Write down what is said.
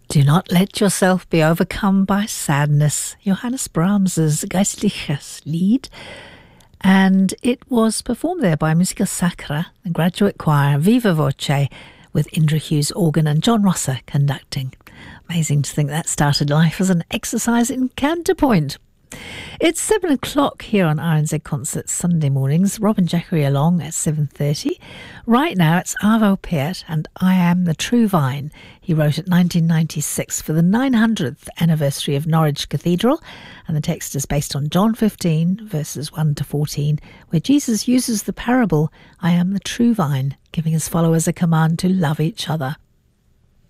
Do not let yourself be overcome by sadness. Johannes Brahms's Geistliches Lied. And it was performed there by Musica Sacra, the graduate choir, Viva Voce, with Indra Hughes organ and John Rosser conducting. Amazing to think that started life as an exercise in counterpoint. It's 7 o'clock here on RNZ Concerts Sunday mornings. Robin Jackery along at 7:30. Right now it's Arvo Pärt and I Am the True Vine. He wrote it 1996 for the 900th anniversary of Norwich Cathedral, and the text is based on John 15 verses 1 to 14, where Jesus uses the parable, I am the true vine, giving his followers a command to love each other.